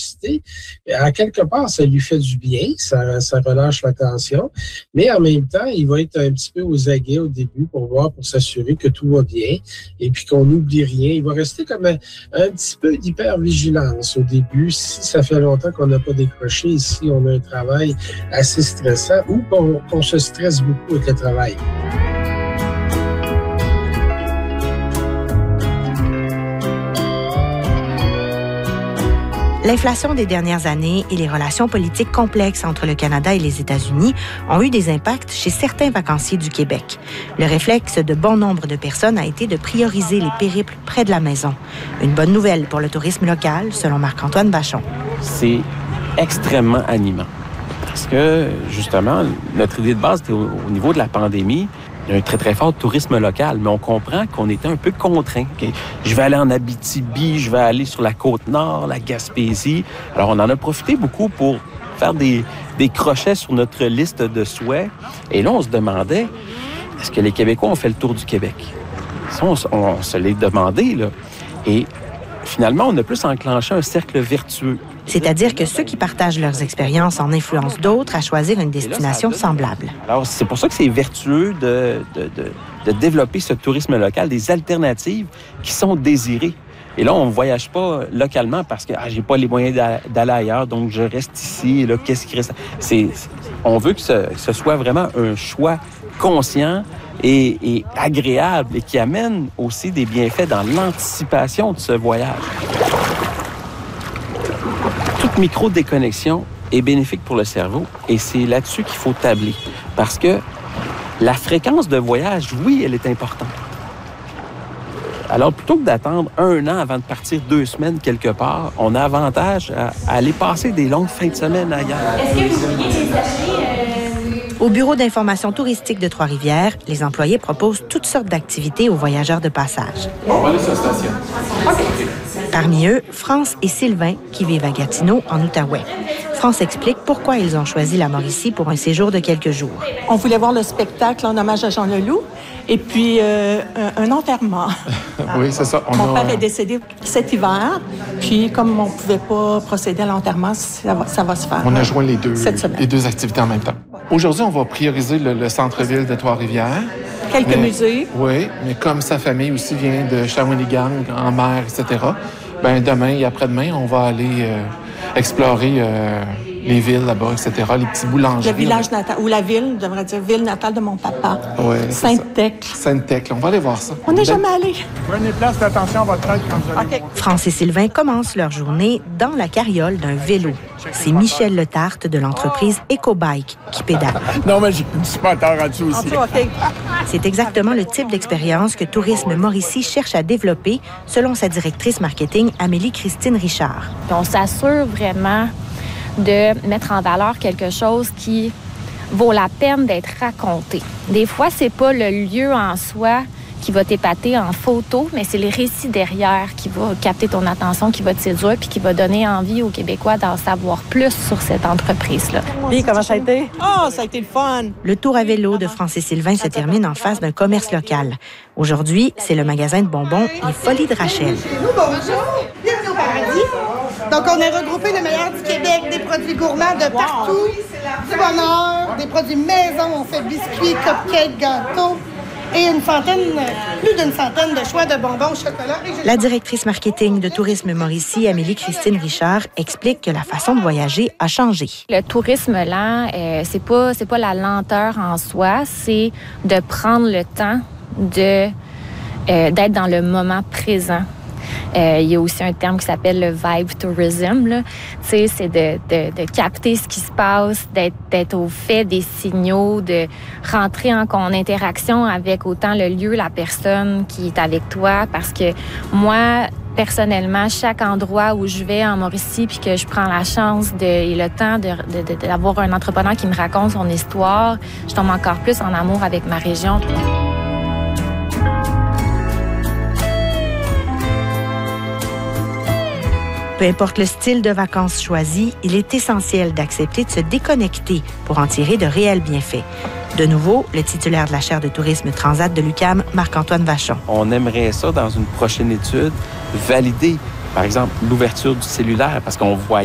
université. À quelque part, ça lui fait du bien, ça relâche la tension, mais en même temps, il va être un petit peu aux aguets au début pour s'assurer que tout va bien et puis qu'on n'oublie rien. Il va rester comme un petit peu d'hypervigilance au début si ça fait longtemps qu'on n'a pas décroché, si on a un travail assez stressant ou qu'on se stresse beaucoup avec le travail. L'inflation des dernières années et les relations politiques complexes entre le Canada et les États-Unis ont eu des impacts chez certains vacanciers du Québec. Le réflexe de bon nombre de personnes a été de prioriser les périples près de la maison. Une bonne nouvelle pour le tourisme local, selon Marc-Antoine Vachon. C'est extrêmement animant parce que, justement, notre idée de base était au niveau de la pandémie. Il y a un très, très fort tourisme local, mais on comprend qu'on était un peu contraint. Okay? Je vais aller en Abitibi, je vais aller sur la Côte-Nord, la Gaspésie. Alors, on en a profité beaucoup pour faire des crochets sur notre liste de souhaits. Et là, on se demandait, est-ce que les Québécois ont fait le tour du Québec? Ça, on se l'est demandé, là. Et finalement, on a plus enclenché un cercle vertueux. C'est-à-dire que ceux qui partagent leurs expériences en influencent d'autres à choisir une destination semblable. Alors, c'est pour ça que c'est vertueux de développer ce tourisme local, des alternatives qui sont désirées. Et là, on ne voyage pas localement parce que j'ai pas les moyens d'aller ailleurs, donc je reste ici. Et là, qu'est-ce qui reste? On veut que ce soit vraiment un choix conscient et agréable et qui amène aussi des bienfaits dans l'anticipation de ce voyage. Toute micro-déconnexion est bénéfique pour le cerveau et c'est là-dessus qu'il faut tabler. Parce que la fréquence de voyage, oui, elle est importante. Alors, plutôt que d'attendre 1 an avant de partir 2 semaines quelque part, on a avantage à aller passer des longues fins de semaine ailleurs. Est-ce que vous pourriez les acheter? Au Bureau d'information touristique de Trois-Rivières, les employés proposent toutes sortes d'activités aux voyageurs de passage. On va aller sur la station. Okay. Parmi eux, France et Sylvain, qui vivent à Gatineau, en Outaouais. France explique pourquoi ils ont choisi la Mauricie pour un séjour de quelques jours. On voulait voir le spectacle en hommage à Jean Leloup et puis un enterrement. Oui, c'est ça. Mon père est décédé cet hiver, puis comme on ne pouvait pas procéder à l'enterrement, ça va se faire. On a joint les deux activités en même temps. Aujourd'hui, on va prioriser le centre-ville de Trois-Rivières. Quelques musées. Oui, mais comme sa famille aussi vient de Shawinigan, en mer, etc., ben demain et après-demain, on va aller explorer les villes là-bas, etc., les petits boulangeries. Le village natal, ou la ville, je devrais dire, ville natale de mon papa. Oui. Sainte-Thècle. Sainte-Thècle, on va aller voir ça. On n'est jamais allé. Prenez place, attention à votre tête quand vous allez voir. France et Sylvain commencent leur journée dans la carriole d'un vélo. C'est Michel Letarte de l'entreprise EcoBike qui pédale. Non, mais j'ai une supporter en dessous aussi. Okay. C'est exactement le type d'expérience que Tourisme Mauricie cherche à développer, selon sa directrice marketing Amélie-Christine Richard. On s'assure vraiment de mettre en valeur quelque chose qui vaut la peine d'être raconté. Des fois, c'est pas le lieu en soi qui va t'épater en photo, mais c'est les récits derrière qui va capter ton attention, qui va te séduire puis qui va donner envie aux Québécois d'en savoir plus sur cette entreprise-là. Puis, comment ça a été? Oh, ça a été le fun! Le tour à vélo de France et Sylvain se termine en face d'un commerce local. Aujourd'hui, c'est le magasin de bonbons Les Folies de Rachel. Bonjour! Bienvenue au paradis. Donc, on a regroupé le meilleur du Québec, des produits gourmands de partout, du bonheur, des produits maison. On fait biscuits, cupcakes, gâteaux. Et plus d'une centaine de choix de bonbons au chocolat. La directrice marketing de Tourisme Mauricie, Amélie-Christine Richard, explique que la façon de voyager a changé. Le tourisme lent, c'est pas la lenteur en soi, c'est de prendre le temps d'être dans le moment présent. Il y a aussi un terme qui s'appelle le vibe tourism. Là. C'est de capter ce qui se passe, d'être au fait des signaux, de rentrer en interaction avec autant le lieu, la personne qui est avec toi. Parce que moi, personnellement, chaque endroit où je vais en Mauricie puis que je prends la chance et le temps d'avoir un entrepreneur qui me raconte son histoire, je tombe encore plus en amour avec ma région. Peu importe le style de vacances choisi, il est essentiel d'accepter de se déconnecter pour en tirer de réels bienfaits. De nouveau, le titulaire de la chaire de tourisme Transat de l'UQAM, Marc-Antoine Vachon. On aimerait ça, dans une prochaine étude, valider, par exemple, l'ouverture du cellulaire, parce qu'on voit